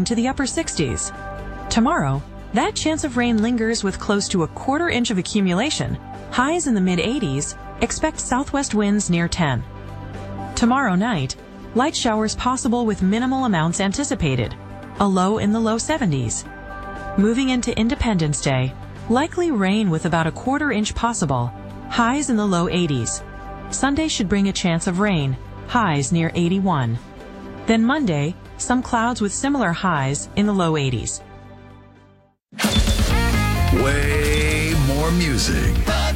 to the upper 60s. Tomorrow, that chance of rain lingers with close to a quarter inch of accumulation, highs in the mid-80s, expect southwest winds near 10. Tomorrow night, light showers possible with minimal amounts anticipated, a low in the low 70s. Moving into Independence Day, likely rain with about a quarter inch possible, highs in the low 80s. Sunday should bring a chance of rain, highs near 81. Then Monday, some clouds with similar highs in the low 80s. Way more music.